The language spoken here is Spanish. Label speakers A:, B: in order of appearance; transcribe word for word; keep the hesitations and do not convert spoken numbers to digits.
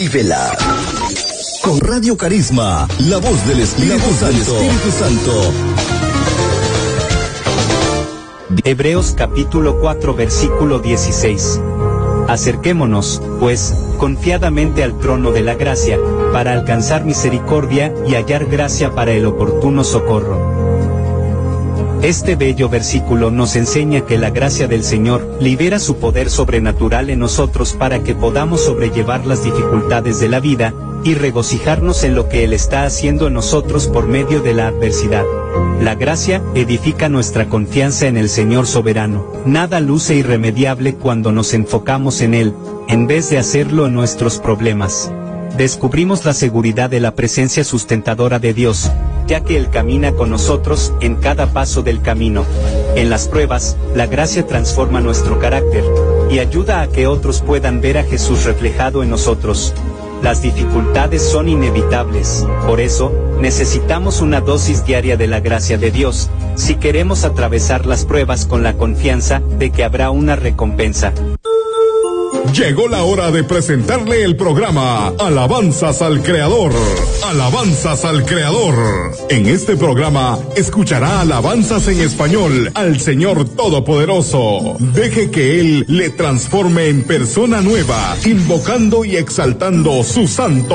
A: Vívela con Radio Carisma, la voz del Espíritu, voz Santo. Del Espíritu Santo.
B: Hebreos capítulo cuatro versículo dieciséis. Acerquémonos, pues, confiadamente al trono de la gracia, para alcanzar misericordia y hallar gracia para el oportuno socorro. Este bello versículo nos enseña que la gracia del Señor libera su poder sobrenatural en nosotros para que podamos sobrellevar las dificultades de la vida, y regocijarnos en lo que Él está haciendo en nosotros por medio de la adversidad. La gracia edifica nuestra confianza en el Señor soberano. Nada luce irremediable cuando nos enfocamos en Él, en vez de hacerlo en nuestros problemas. Descubrimos la seguridad de la presencia sustentadora de Dios, ya que Él camina con nosotros en cada paso del camino. En las pruebas, la gracia transforma nuestro carácter, y ayuda a que otros puedan ver a Jesús reflejado en nosotros. Las dificultades son inevitables, por eso, necesitamos una dosis diaria de la gracia de Dios, si queremos atravesar las pruebas con la confianza de que habrá una recompensa.
C: Llegó la hora de presentarle el programa Alabanzas al Creador. Alabanzas al Creador. En este programa escuchará alabanzas en español al Señor Todopoderoso. Deje que Él le transforme en persona nueva, invocando y exaltando su santo